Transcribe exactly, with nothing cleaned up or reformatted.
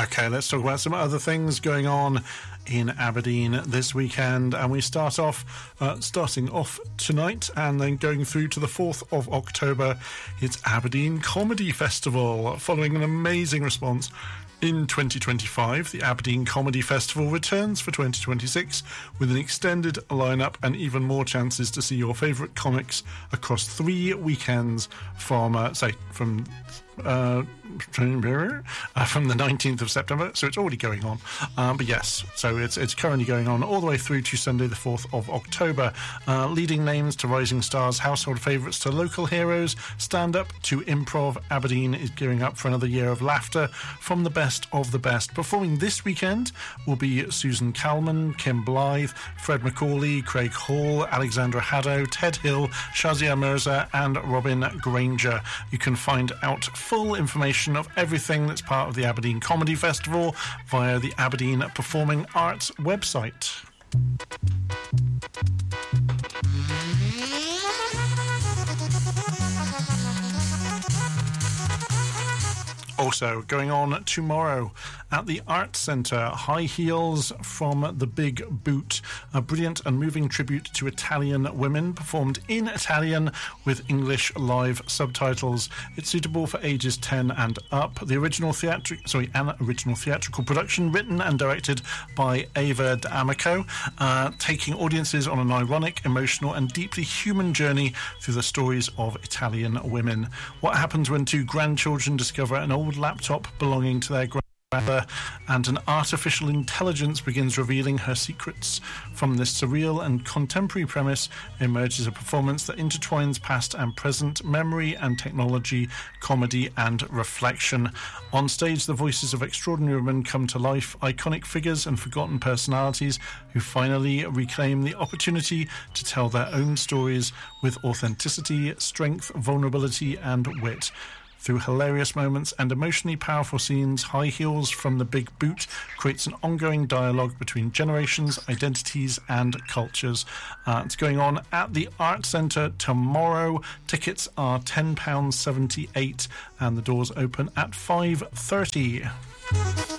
Okay, let's talk about some other things going on in Aberdeen this weekend, and we start off uh, starting off tonight and then going through to the fourth of October. It's Aberdeen Comedy Festival. Following an amazing response in twenty twenty-five, the Aberdeen Comedy Festival returns for twenty twenty-six with an extended lineup and even more chances to see your favourite comics across three weekends from, uh, say, from uh, uh, from the nineteenth of September. So it's already going on. Um, but yes, so it's it's currently going on all the way through to Sunday the fourth of October. Uh, leading names to rising stars, household favourites to local heroes, stand-up to improv, Aberdeen is gearing up for another year of laughter from the best of the best. Performing this weekend will be Susan Calman, Kim Blythe, Fred Macaulay, Craig Hall, Alexandra Haddow, Ted Hill, Shazia Mirza and Robin Granger. You can find out full information of everything that's part of the Aberdeen Comedy Festival via the Aberdeen Performing Arts website. Also going on tomorrow at the Arts Centre, High Heels from the Big Boot, a brilliant and moving tribute to Italian women performed in Italian with English live subtitles. It's suitable for ages ten and up. The original theatric, sorry, an original theatrical production written and directed by Ava D'Amico, uh, taking audiences on an ironic, emotional and deeply human journey through the stories of Italian women. What happens when two grandchildren discover an old laptop belonging to their grandmother and an artificial intelligence begins revealing her secrets? From this surreal and contemporary premise emerges a performance that intertwines past and present, memory and technology, comedy and reflection. On stage, the voices of extraordinary women come to life, iconic figures and forgotten personalities who finally reclaim the opportunity to tell their own stories with authenticity, strength, vulnerability and wit. Through hilarious moments and emotionally powerful scenes, High Heels from the Big Boot creates an ongoing dialogue between generations, identities and cultures. Uh, it's going on at the Arts Centre tomorrow. Tickets are ten pounds seventy-eight and the doors open at five thirty.